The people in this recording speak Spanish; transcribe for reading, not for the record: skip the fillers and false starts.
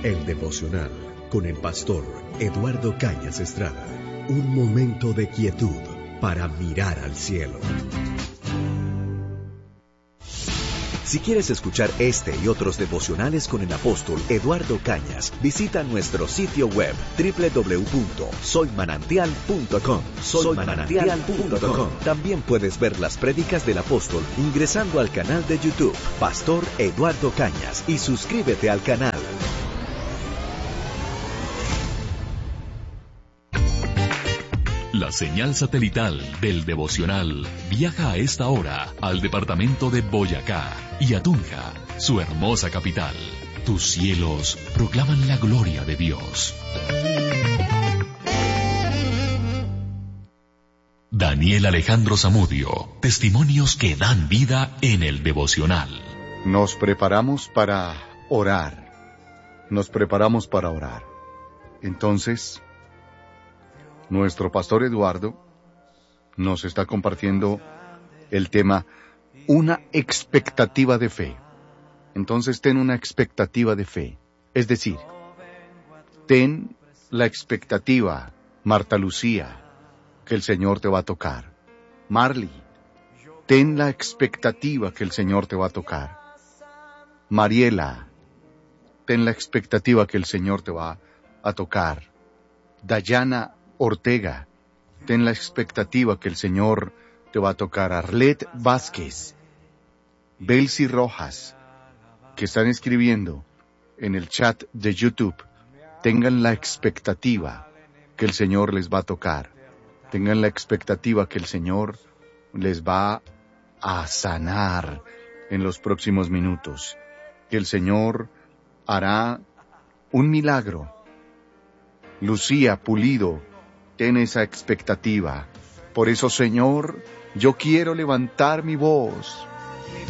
El devocional con el pastor Eduardo Cañas Estrada. Un momento de quietud para mirar al cielo. Si quieres escuchar este y otros devocionales con el apóstol Eduardo Cañas, visita nuestro sitio web www.soymanantial.com. Soymanantial.com. También puedes ver las prédicas del apóstol ingresando al canal de YouTube Pastor Eduardo Cañas y suscríbete al canal. La señal satelital del devocional viaja a esta hora al departamento de Boyacá y a Tunja, su hermosa capital. Tus cielos proclaman la gloria de Dios. Daniel Alejandro Zamudio, testimonios que dan vida en el devocional. Nos preparamos para orar. Entonces, nuestro pastor Eduardo nos está compartiendo el tema una expectativa de fe. Entonces, ten una expectativa de fe. Es decir, ten la expectativa, Marta Lucía, que el Señor te va a tocar. Marley, ten la expectativa que el Señor te va a tocar. Mariela, ten la expectativa que el Señor te va a tocar. Dayana Ortega, ten la expectativa que el Señor te va a tocar. Arlet Vázquez, Belsi Rojas, que están escribiendo en el chat de YouTube, tengan la expectativa que el Señor les va a tocar. Tengan la expectativa que el Señor les va a sanar en los próximos minutos. Que el Señor hará un milagro. Lucía Pulido, ten esa expectativa. Por eso, Señor, yo quiero levantar mi voz